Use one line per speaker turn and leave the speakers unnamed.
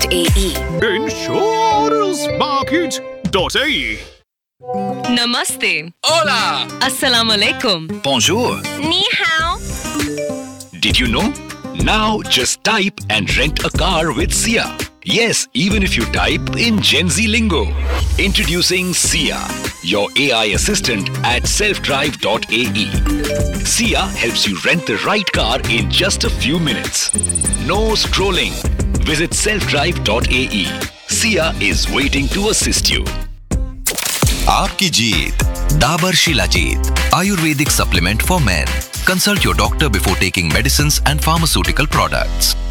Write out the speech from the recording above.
AE.
Insurancemarket.ae.
Namaste.
Hola!
Assalamu alaikum.
Bonjour!
Ni hao.
Did you know? Now just type and rent a car with Sia. Yes, even if you type in Gen Z lingo. Introducing Sia, your AI assistant at selfdrive.ae. Sia helps you rent the right car in just a few minutes. No scrolling. Visit selfdrive.ae. Sia is waiting to assist you.
आपकी जीत Dabur shilajit Ayurvedic supplement for main. Consult your doctor before taking medicines and pharmaceutical products.